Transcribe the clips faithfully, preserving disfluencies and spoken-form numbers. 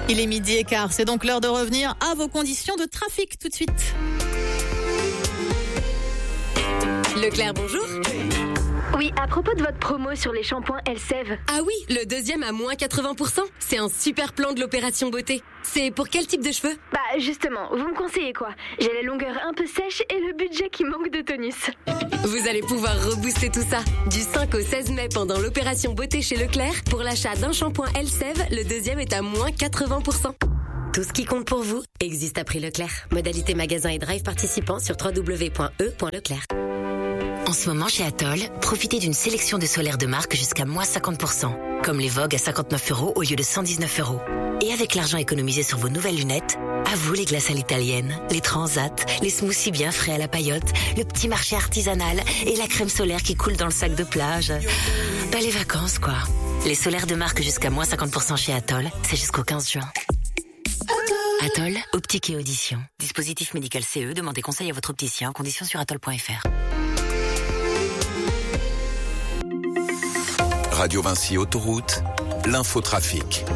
Il est midi et quart, c'est donc l'heure de revenir à vos conditions de trafic tout de suite. Leclerc, bonjour. Oui, à propos de votre promo sur les shampoings Elseve. Ah oui, le deuxième à moins quatre-vingts pour cent. C'est un super plan de l'opération beauté. C'est pour quel type de cheveux? Bah justement, vous me conseillez quoi? J'ai la longueur un peu sèche et le budget qui manque de tonus. Vous allez pouvoir rebooster tout ça. Du cinq au seize mai pendant l'opération beauté chez Leclerc, pour l'achat d'un shampoing Elseve, le deuxième est à moins quatre-vingts pour cent. Tout ce qui compte pour vous existe à prix Leclerc. Modalité magasin et drive participant sur w w w point e point leclerc. En ce moment, chez Atoll, profitez d'une sélection de solaires de marque jusqu'à moins cinquante pour cent. Comme les Vogue à cinquante-neuf euros au lieu de cent dix-neuf euros. Et avec l'argent économisé sur vos nouvelles lunettes, à vous les glaces à l'italienne, les transats, les smoothies bien frais à la paillote, le petit marché artisanal et la crème solaire qui coule dans le sac de plage. Bah, les vacances, quoi. Les solaires de marque jusqu'à moins cinquante pour cent chez Atoll, c'est jusqu'au quinze juin. Atoll, optique et audition. Dispositif médical C E, demandez conseil à votre opticien en conditions sur atoll point f r. Radio Vinci Autoroute, l'infotrafic.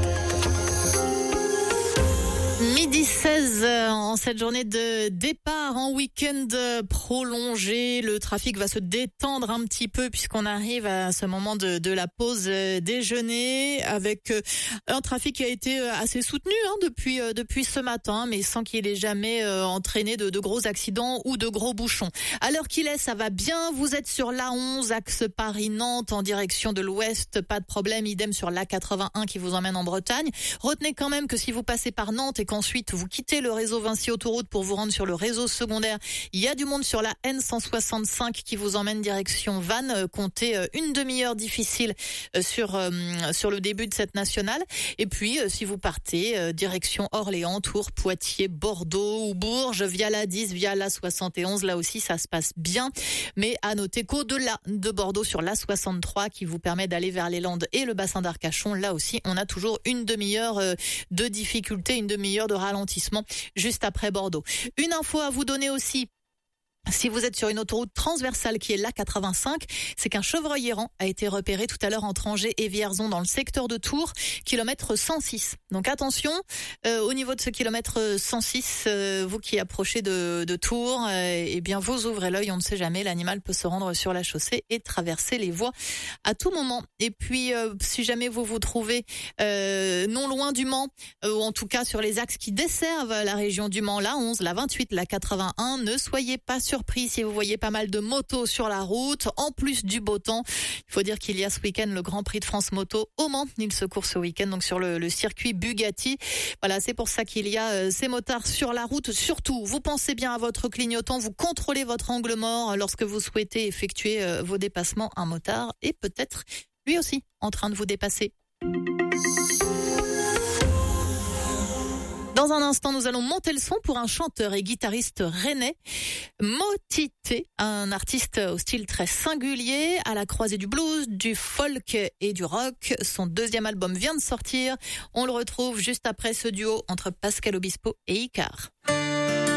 Midi seize, en cette journée de départ en week-end prolongé, le trafic va se détendre un petit peu puisqu'on arrive à ce moment de, de la pause déjeuner avec un trafic qui a été assez soutenu hein, depuis depuis ce matin, mais sans qu'il ait jamais entraîné de, de gros accidents ou de gros bouchons. À l'heure qu'il est, ça va bien. Vous êtes sur l'A onze, axe Paris-Nantes en direction de l'ouest, pas de problème. Idem sur l'A quatre-vingt-un qui vous emmène en Bretagne. Retenez quand même que si vous passez par Nantes et qu'ensuite vous quittez le réseau Vinci Autoroute pour vous rendre sur le réseau secondaire, il y a du monde sur la N cent soixante-cinq qui vous emmène direction Vannes. Comptez une demi-heure difficile sur euh, sur le début de cette nationale. Et puis euh, si vous partez euh, direction Orléans, Tours, Poitiers, Bordeaux ou Bourges via la dix, via la soixante et onze, là aussi ça se passe bien. Mais à noter qu'au-delà de Bordeaux sur la soixante-trois qui vous permet d'aller vers les Landes et le bassin d'Arcachon, là aussi on a toujours une demi-heure euh, de difficulté, une demi-heure de ralentissement juste après Bordeaux. Une info à vous donner aussi. Si vous êtes sur une autoroute transversale qui est l'A quatre-vingt-cinq, c'est qu'un chevreuil errant a été repéré tout à l'heure entre Angers et Vierzon dans le secteur de Tours, kilomètre cent six. Donc attention, euh, au niveau de ce kilomètre cent six, euh, vous qui approchez de, de Tours, euh, eh bien vous ouvrez l'œil, on ne sait jamais, l'animal peut se rendre sur la chaussée et traverser les voies à tout moment. Et puis euh, si jamais vous vous trouvez euh, non loin du Mans, euh, ou en tout cas sur les axes qui desservent la région du Mans, la onze, la vingt-huit, la quatre-vingt-un, ne soyez pas surpris si vous voyez pas mal de motos sur la route, en plus du beau temps. Il faut dire qu'il y a ce week-end le Grand Prix de France Moto au Mans. Il se court ce week-end donc sur le, le circuit Bugatti. Voilà, c'est pour ça qu'il y a euh, ces motards sur la route. Surtout, vous pensez bien à votre clignotant, vous contrôlez votre angle mort lorsque vous souhaitez effectuer euh, vos dépassements. Un motard est peut-être lui aussi en train de vous dépasser. Dans un instant, nous allons monter le son pour un chanteur et guitariste rennais, Motité, un artiste au style très singulier, à la croisée du blues, du folk et du rock. Son deuxième album vient de sortir. On le retrouve juste après ce duo entre Pascal Obispo et Icare.